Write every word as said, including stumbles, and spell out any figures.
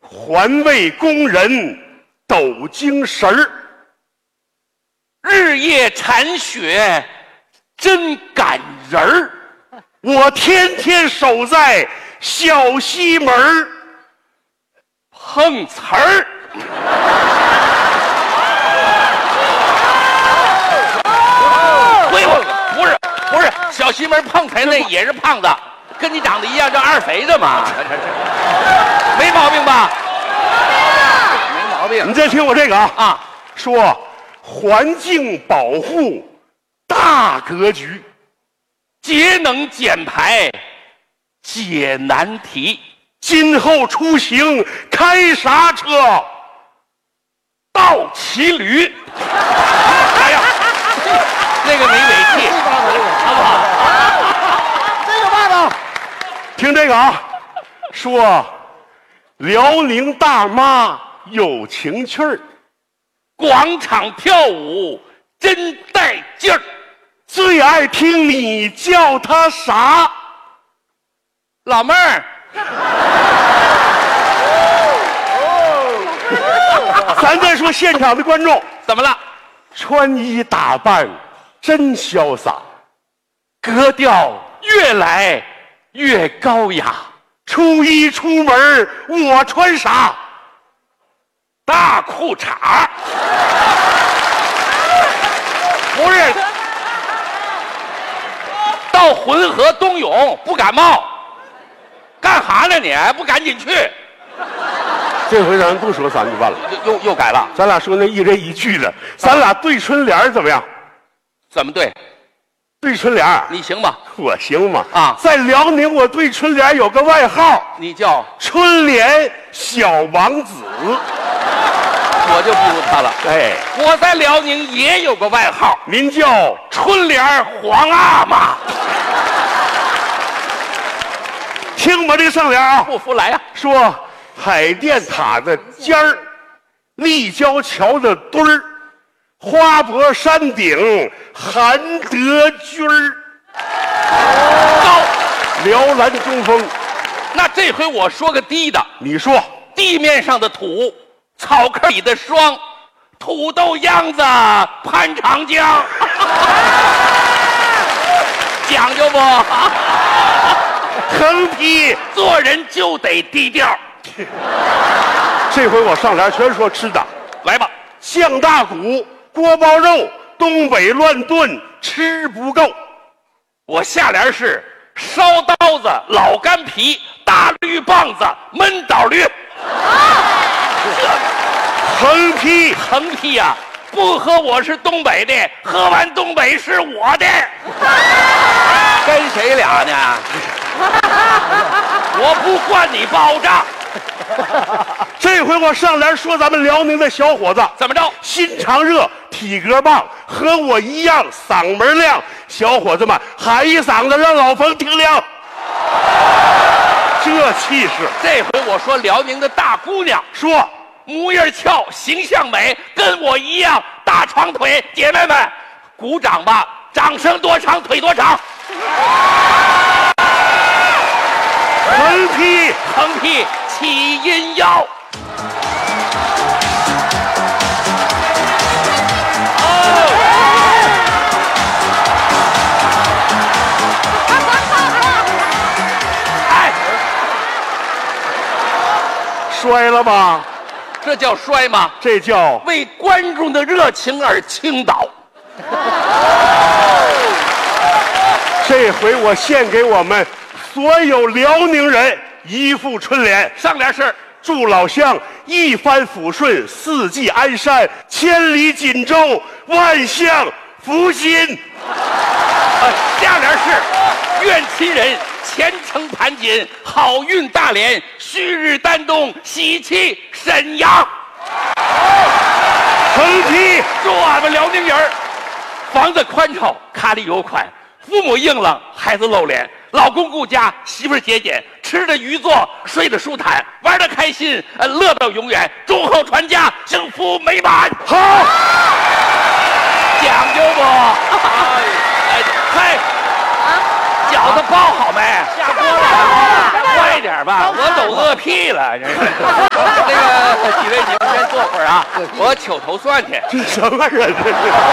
环卫工人抖精神儿， 日夜铲雪真感人儿。 我天天守在小西门儿碰瓷儿。对，我不是不是小西门碰瓷那也是胖子，跟你长得一样，叫二肥的嘛。没毛病吧？没毛病。 你再听我这个啊啊， 说环境保护大格局， 节能减排解难题。 今后出行开啥车？ 倒骑驴。哎呀，那个没尾气，好不好？ 这个爸爸，听这个啊，说辽宁大妈有情趣儿， 广场跳舞真带劲儿。 最爱听你叫她啥？ 老妹儿。 咱再说现场的观众， 怎么了？ 穿衣打扮真潇洒， 格调越来越高雅。 初一出门我穿啥？ 大裤衩。不是，到浑河冬泳不感冒，干哈呢你？不赶紧去？ 这回咱不说三句半了， 又又又改了。 咱俩说那一人一句的，咱俩对春联怎么样？ 怎么对？ 对春联你行吗？ 我行吗？ 啊， 在辽宁我对春联有个外号， 你叫春联小王子。 我就不如他了。 哎， 我在辽宁也有个外号， 您叫春联皇阿玛。 听我这个上联啊， 不服来呀、啊！ 说海淀塔的尖儿，立交桥的墩儿，花博山顶韩德军儿， 高辽蓝中锋。 那这回我说个低的， 你说地面上的土，草坑里的霜，土豆秧子潘长江，讲究不？ 横批做人就得低调。 这回我上联全说吃的， 来吧， 酱大骨、锅包肉，东北乱炖吃不够。 我下联是烧刀子、老干皮、大绿棒子、闷倒驴。 横批横批呀、啊，不喝我是东北的，喝完东北是我的。跟谁俩呢？我不管你包账。 这回我上联说咱们辽宁的小伙子怎么着？ 心肠热，体格棒，和我一样嗓门亮。小伙子们喊一嗓子，让老冯听亮。这气势。 这回我说辽宁的大姑娘， 说模样俏，形象美，跟我一样大长腿。姐妹们，鼓掌吧！掌声多长，腿多长。 横批横批起阴腰。哎， 摔了吧？ 这叫摔吗？ 这叫为观众的热情而倾倒。 这回我献给我们所有辽宁人一副春联， 上联是祝老乡一帆风顺，四季安山，千里锦州，万象福新。 呃，下联是愿亲人前程盘锦，好运大连，旭日丹东，喜气沈阳。 横批祝俺们辽宁人房子宽敞，卡里有款，父母硬朗，孩子露脸，老公顾家，媳妇节俭，吃的鱼座，睡得舒坦，玩得开心，呃，乐到永远，忠厚传家，幸福美满。 好， 讲究不？哎，嘿，饺子包好没？下锅了，快点吧，我都饿屁了，这是。 坐会儿啊，我求头蒜去。 这什么人这是？